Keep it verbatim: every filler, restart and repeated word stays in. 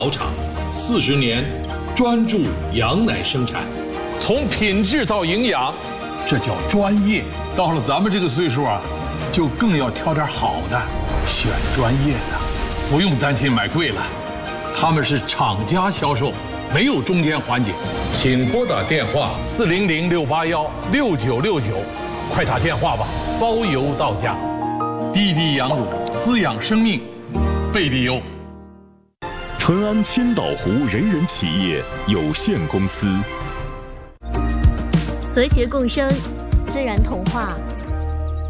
草场，四十年专注羊奶生产， 从品质到营养，这叫专业。到了咱们这个岁数啊，就更要挑点好的，选专业的，不用担心买贵了。他们是厂家销售，没有中间环节。请拨打电话四零零六八幺六九六九，快打电话吧，包邮到家。滴滴羊乳，滋养生命，贝蒂优。 淳安千岛湖人人企业有限公司， 和谐共生，自然童话。